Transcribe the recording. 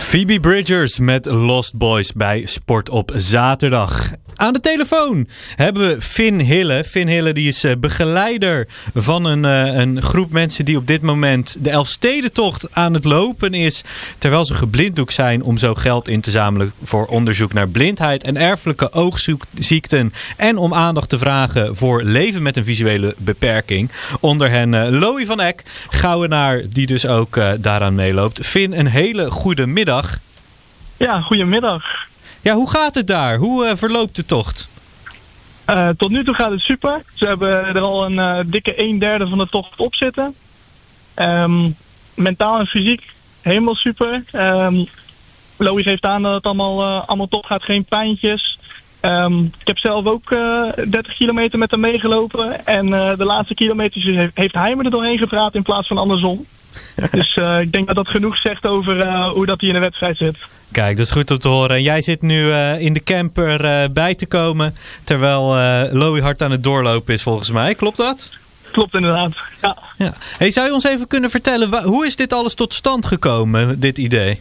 Phoebe Bridgers met Lost Boys bij Sport op zaterdag. Aan de telefoon hebben we Finn Hille. Finn Hille die is begeleider van een groep mensen die op dit moment de Elfstedentocht aan het lopen is. Terwijl ze geblinddoekt zijn om zo geld in te zamelen voor onderzoek naar blindheid en erfelijke oogziekten. En om aandacht te vragen voor leven met een visuele beperking. Onder hen Loï van Eck, Gouwenaar, die dus ook daaraan meeloopt. Finn, een hele goede middag. Ja, goedemiddag. Ja, hoe gaat het daar? Hoe verloopt de tocht? Tot nu toe gaat het super. Ze hebben er al een dikke 1/3 van de tocht op zitten. Mentaal en fysiek helemaal super. Loï geeft aan dat het allemaal top gaat, geen pijntjes. Ik heb zelf ook 30 kilometer met hem meegelopen. En de laatste kilometers heeft hij me er doorheen gepraat in plaats van andersom. Dus ik denk dat dat genoeg zegt over hoe dat hij in de wedstrijd zit. Kijk, dat is goed om te horen. En jij zit nu in de camper bij te komen, terwijl Loï hard aan het doorlopen is volgens mij. Klopt dat? Klopt inderdaad, ja. Hey, zou je ons even kunnen vertellen, hoe is dit alles tot stand gekomen, dit idee?